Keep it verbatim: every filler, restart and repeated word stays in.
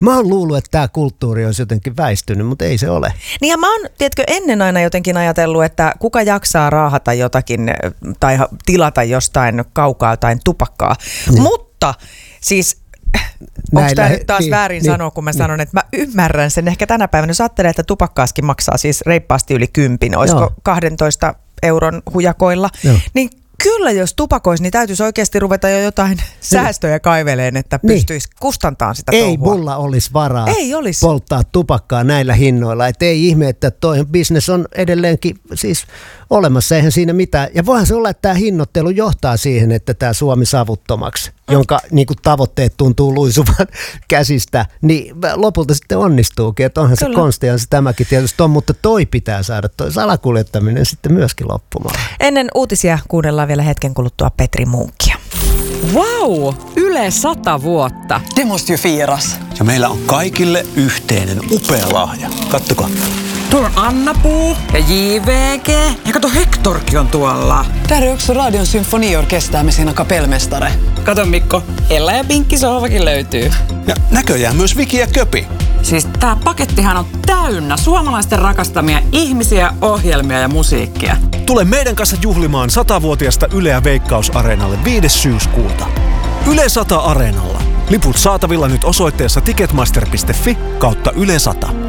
Mä oon luullut, että tämä kulttuuri olisi jotenkin väistynyt, mutta ei se ole. Niin ja mä oon, tiedätkö, ennen aina jotenkin ajatellut, että kuka jaksaa raahata jotakin tai tilata jostain kaukaa jotain tupakkaa. Niin. Mutta siis... Onko tämä nyt taas niin, väärin niin, sanoa, kun mä niin. sanon, että mä ymmärrän sen. Ehkä tänä päivänä, jos ajattelee, että tupakkaaskin maksaa siis reippaasti yli kympin, olisiko Joo. kahdentoista euron hujakoilla, Joo. niin kyllä jos tupakoisi, niin täytyisi oikeasti ruveta jo jotain säästöjä kaiveleen, että niin. pystyisi kustantamaan sitä Ei touhua. mulla olisi varaa ei olisi. polttaa tupakkaa näillä hinnoilla. Et ei ihme, että toi business on edelleenkin siis olemassa, eihän siinä mitään. Ja voihan se olla, että tämä hinnoittelu johtaa siihen, että tämä Suomi savuttomaksi, mm. jonka niin kuin, tavoitteet tuntuu luisuvan käsistä, niin lopulta sitten onnistuukin. Että onhan Kyllä. se konstia se tämäkin tietysti on, mutta toi pitää saada, toi salakuljettaminen sitten myöskin loppumaan. Ennen uutisia kuunnellaan vielä hetken kuluttua Petri Munkkia. Vau! Yle sata vuotta. Det måste ju firas. Ja meillä on kaikille yhteinen upea lahja. Kattokaa. Tuolla on Anna-Puu ja J V G. Ja kato, Hektorkin on tuolla. Där är också Radion symfoniorkester med sina kapellmästare. Kato Mikko, Ella ja Pinkki sohvakin löytyy. Ja näköjään myös Viki ja Köpi. Siis tää pakettihan on täynnä suomalaisten rakastamia ihmisiä, ohjelmia ja musiikkia. Tule meidän kanssa juhlimaan satavuotiaasta Yleä Veikkaus-areenalle viides syyskuuta. Yle sata Areenalla. Liput saatavilla nyt osoitteessa ticketmaster piste fi kautta Yle sata.